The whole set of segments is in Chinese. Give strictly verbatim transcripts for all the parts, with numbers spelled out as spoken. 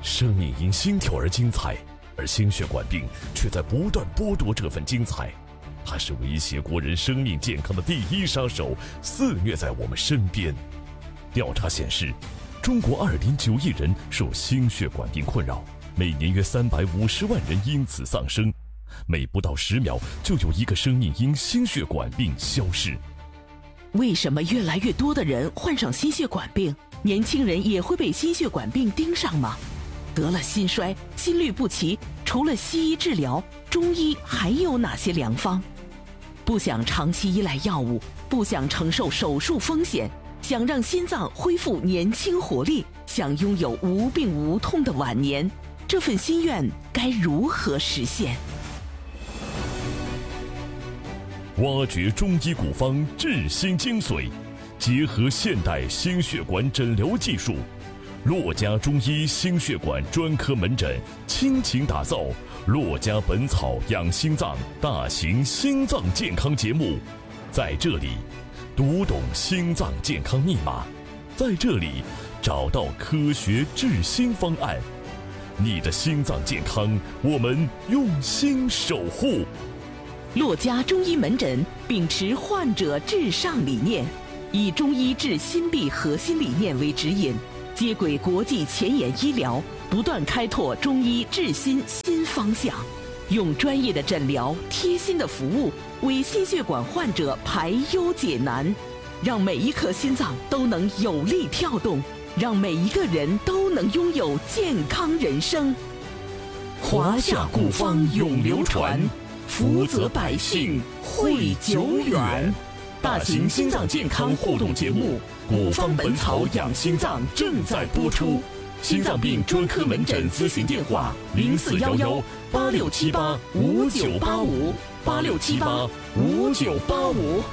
生命因心跳而精彩，而心血管病却在不断剥夺这份精彩。它是威胁国人生命健康的第一杀手，肆虐在我们身边。调查显示，中国二点九亿人受心血管病困扰，每年约三百五十万人因此丧生，每不到十秒就有一个生命因心血管病消逝。 为什么越来越多的人患上心血管病？年轻人也会被心血管病盯上吗？得了心衰、心律不齐，除了西医治疗，中医还有哪些良方？不想长期依赖药物，不想承受手术风险，想让心脏恢复年轻活力，想拥有无病无痛的晚年，这份心愿该如何实现？ 挖掘中医古方治心精髓，结合现代心血管诊疗技术，洛家中医心血管专科门诊倾情打造洛家本草养心脏大型心脏健康节目。在这里读懂心脏健康密码，在这里找到科学治心方案。你的心脏健康，我们用心守护。 洛家中医门诊秉持患者至上理念，以中医治心病核心理念为指引，接轨国际前沿医疗，不断开拓中医治心新方向，用专业的诊疗、贴心的服务，为心血管患者排忧解难，让每一颗心脏都能有力跳动，让每一个人都能拥有健康人生。华夏古方永流传，福泽百姓惠久远。大型心脏健康互动节目《古方本草养心脏》正在播出。心脏病专科门诊咨询电话：零四幺幺八六七八五九八五八六七八五九八五。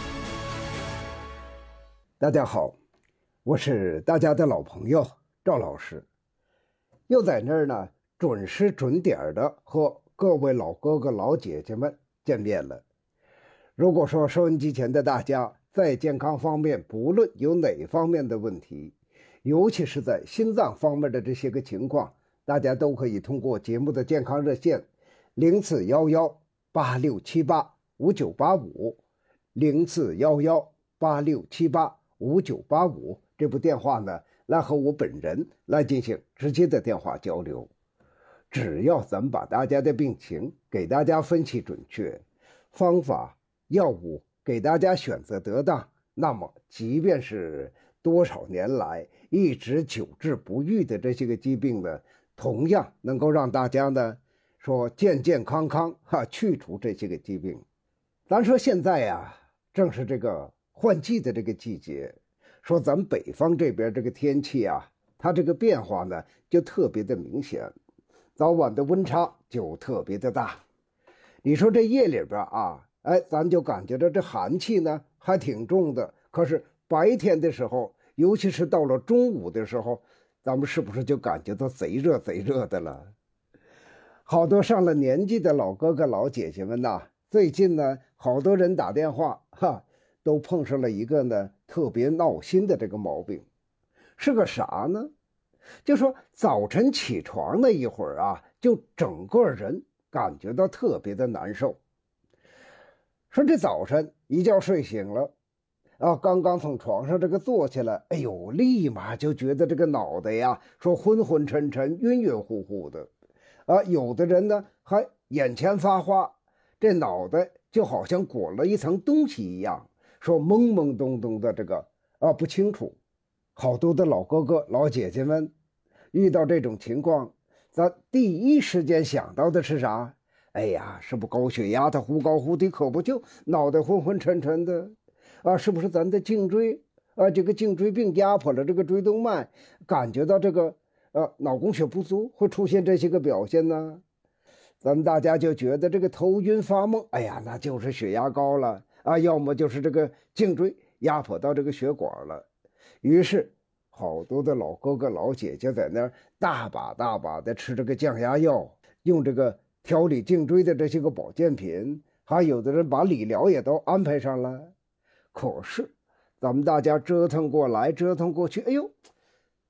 大家好，我是大家的老朋友赵老师，又在那儿呢，准时准点的和各位老哥哥老姐姐们见面了。如果说收音机前的大家在健康方面不论有哪方面的问题，尤其是在心脏方面的这些个情况，大家都可以通过节目的健康热线零四幺幺八六七八五九八五零四幺幺八六七八五九八五这部电话呢，来和我本人来进行直接的电话交流。只要咱们把大家的病情给大家分析准确，方法药物给大家选择得当，那么即便是多少年来一直久治不愈的这些个疾病呢，同样能够让大家呢说健健康康哈去除这些个疾病。咱说现在呀，正是这个换季的这个季节，说咱们北方这边这个天气啊，它这个变化呢就特别的明显，早晚的温差就特别的大。你说这夜里边啊，哎，咱就感觉到这寒气呢还挺重的，可是白天的时候，尤其是到了中午的时候，咱们是不是就感觉到贼热贼热的了？好多上了年纪的老哥哥老姐姐们呐，最近呢好多人打电话哈，都碰上了一个呢特别闹心的这个毛病。是个啥呢？就说早晨起床那一会儿啊，就整个人感觉到特别的难受。说这早晨一觉睡醒了啊，刚刚从床上这个坐起来，哎呦，立马就觉得这个脑袋呀，说昏昏沉沉、晕晕乎乎的，啊，有的人呢还眼前发花，这脑袋就好像裹了一层东西一样，说懵懵懂懂的这个啊不清楚。好多的老哥哥老姐姐们遇到这种情况，咱第一时间想到的是啥？哎呀，是不高血压，他忽高忽低，可不就脑袋昏昏沉沉的啊？是不是咱的颈椎啊，这个颈椎病压迫了这个椎动脉，感觉到这个呃脑供血不足，会出现这些个表现呢？咱们大家就觉得这个头晕发梦，哎呀，那就是血压高了啊，要么就是这个颈椎压迫到这个血管了。于是好多的老哥哥老姐姐在那儿大把大把的吃这个降压药，用这个调理颈椎的这些个保健品，还有的人把理疗也都安排上了。可是咱们大家折腾过来折腾过去，哎呦，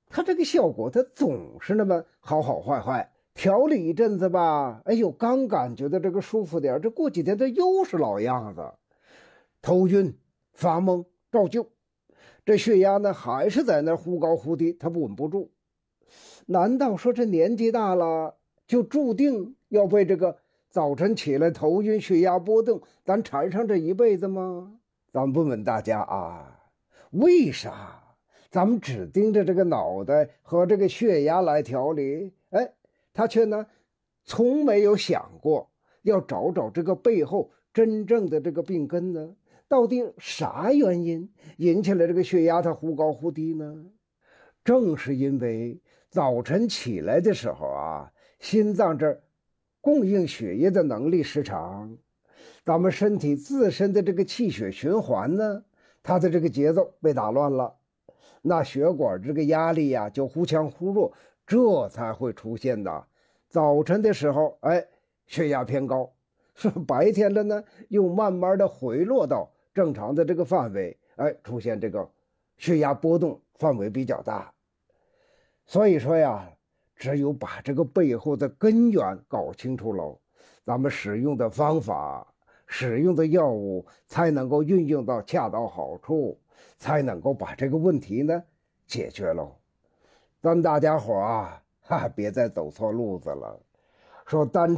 它这个效果它总是那么好好坏坏，调理一阵子吧，哎呦，刚感觉到这个舒服点，这过几天它又是老样子，头晕、发懵、照旧，这血压呢还是在那忽高忽低，它稳不住。难道说这年纪大了就注定要被这个早晨起来头晕、血压波动咱缠上这一辈子吗？咱问问大家啊，为啥咱们只盯着这个脑袋和这个血压来调理，哎，他却呢从没有想过要找找这个背后真正的这个病根呢？到底啥原因引起了这个血压它忽高忽低呢？正是因为早晨起来的时候啊，心脏这儿供应血液的能力失常，咱们身体自身的这个气血循环呢，它的这个节奏被打乱了，那血管这个压力呀、啊、就忽强忽弱，这才会出现的。早晨的时候，哎，血压偏高，说白天了呢，又慢慢的回落到正常的这个范围，哎，出现这个血压波动范围比较大。所以说呀，只有把这个背后的根源搞清楚喽，咱们使用的方法、使用的药物才能够运用到恰到好处，才能够把这个问题呢解决喽。咱大家伙啊，哈，别再走错路子了。说单